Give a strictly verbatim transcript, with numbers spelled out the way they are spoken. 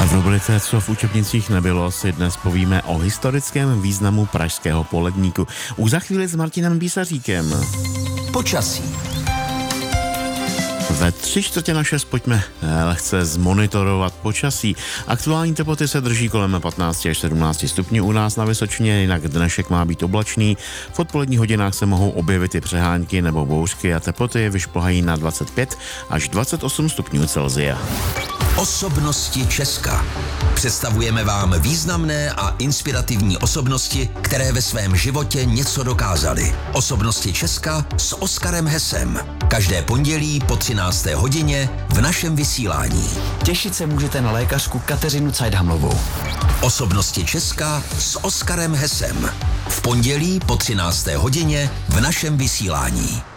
V rubrice Co v učebnicích nebylo si dnes povíme o historickém významu pražského poledníku. Už za chvíli s Martinem Bísaříkem. Počasí. Ve tři čtvrtě na šest pojďme lehce zmonitorovat počasí. Aktuální teploty se drží kolem patnáct až sedmnáct stupňů u nás na Vysočině, jinak dnešek má být oblačný. V odpoledních hodinách se mohou objevit i přehánky nebo bouřky a teploty vyšplhají na dvacet pět až dvacet osm stupňů Celsia. Osobnosti Česka. Představujeme vám významné a inspirativní osobnosti, které ve svém životě něco dokázaly. Osobnosti Česka s Oskarem Hesem. Každé pondělí po třinácté hodině v našem vysílání. Těšit se můžete na lékařku Kateřinu Cajdhamlovou. Osobnosti Česka s Oskarem Hesem. V pondělí po třinácté hodině v našem vysílání.